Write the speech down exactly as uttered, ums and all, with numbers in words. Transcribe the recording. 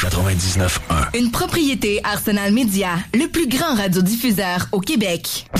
quatre-vingt-dix-neuf un. Une propriété Arsenal Média, le plus grand radiodiffuseur au Québec.